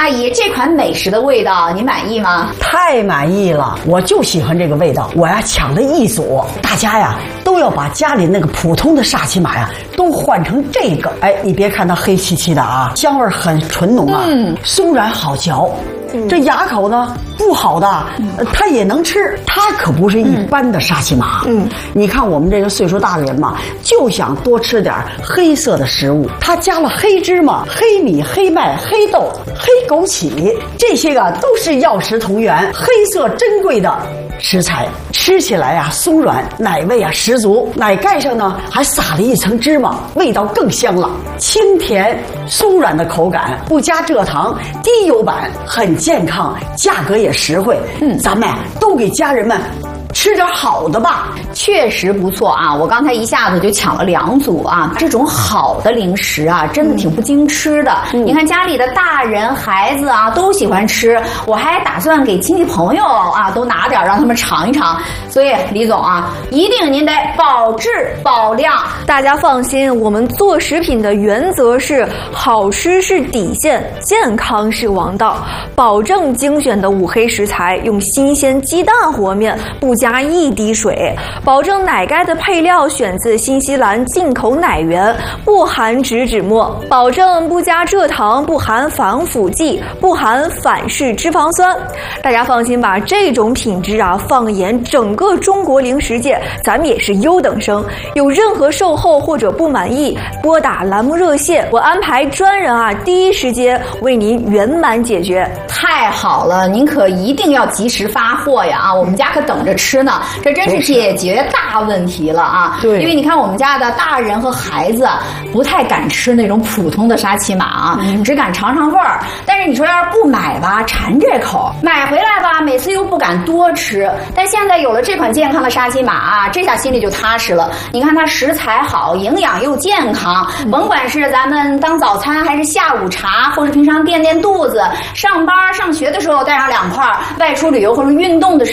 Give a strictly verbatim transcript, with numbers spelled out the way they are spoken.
阿姨，这款美食的味道你满意吗？ 太满意了，我就喜欢这个味道。我呀抢了一组，大家呀都要把家里那个普通的沙琪玛呀都换成这个。哎，你别看它黑漆漆的啊，香味很纯浓啊，嗯，松软好嚼。嗯、这牙口呢不好的，呃、它也能吃。它可不是一般的沙琪玛。嗯，你看我们这个岁数大的人嘛，就想多吃点黑色的食物。它加了黑芝麻、黑米、黑麦、黑豆、黑枸杞，这些个都是药食同源、黑色珍贵的食材，吃起来啊松软，奶味啊十足。奶盖上呢还撒了一层芝麻，味道更香了。清甜松软的口感，不加蔗糖，低油版，很健康，价格也实惠。嗯，咱们呀都给家人们吃点好的吧。 确实不错啊，我刚才一下子就抢了两组啊。这种好的零食啊，真的挺不经吃的。嗯、你看家里的大人孩子啊都喜欢吃，我还打算给亲戚朋友啊都拿点让他们尝一尝。所以李总啊，一定您得保质保量。 大家放心，我们做食品的原则是好吃是底线，健康是王道，保证精选的五黑食材，用新鲜鸡蛋和面，不加一滴水，保证奶盖的配料选自新西兰进口奶源，不含植脂末，保证不加蔗糖，不含防腐剂，不含反式脂肪酸。大家放心吧，这种品质啊，放眼整个中国零食界，咱们也是优等生。有任何售后或者不满意，拨打栏目热线，我安排专人啊，第一时间为您圆满解决。 太好了，您可一定要及时发货呀！啊，我们家可等着吃呢，这真是解决大问题了啊！对，因为你看我们家的大人和孩子不太敢吃那种普通的沙琪玛啊，嗯、只敢尝尝味儿。但是你说要是不买吧，馋这口；买回来吧，每次又不敢多吃。但现在有了这款健康的沙琪玛啊，这下心里就踏实了。你看它食材好，营养又健康，嗯、甭管是咱们当早餐，还是下午茶，或是平常垫垫肚子，上班上学的时候带上两块，外出旅游或者运动的时候。